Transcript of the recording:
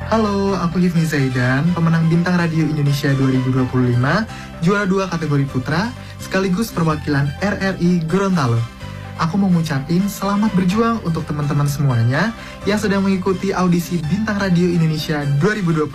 Halo, aku Hifni Zaidan, pemenang Bintang Radio Indonesia 2025, juara 2 kategori putra, sekaligus perwakilan RRI Gorontalo. Aku mau ngucapin selamat berjuang untuk teman-teman semuanya yang sedang mengikuti audisi Bintang Radio Indonesia 2025.